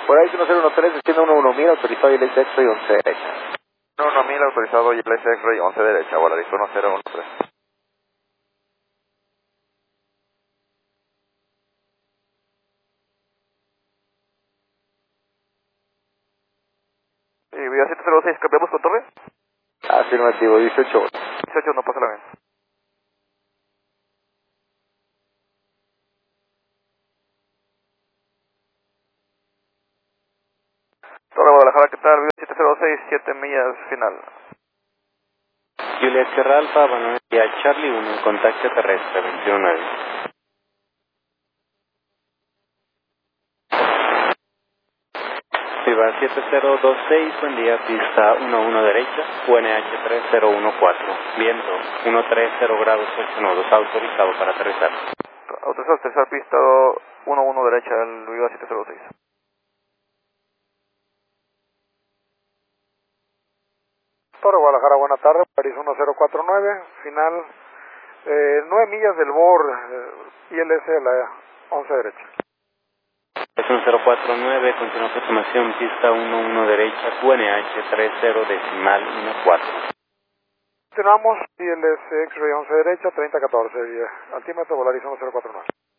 Horizon 1013, destino 11000, autorizado ILS X-Ray 11 derecha. 1000 autorizado ILS X-Ray 11 derecha, Volaris 1013. Y vía 706, ¿cambiamos con torre? Afirmativo, 18. 18, no pasa la bien. Torre Guadalajara, ¿qué tal? Vía 706, 7 millas final. Juliet Sierra Alfa, Banonia Charlie 1, contacto terrestre 219. Viva 7026, buen día, pista 11 derecha, UNH 3014, viento 130 grados 8 nodos, autorizado para aterrizar. Autorizado a tercera pista 11 derecha, el Viva 706. Torre Guadalajara, buena tarde, París 1049, final 9 millas del BOR, ILS a la 11 derecha. Es 1049, continua aproximación, pista 11 derecha, UNH 30 decimal 14. Continuamos, ILS X-Ray 11 derecha, 3014, altímetro Volaris 1049.